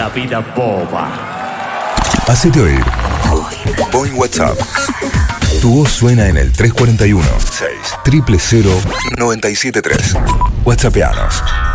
la vida boba. Hacete oír. Pon WhatsApp. Tu voz suena en el 341 600 973. WhatsAppeanos.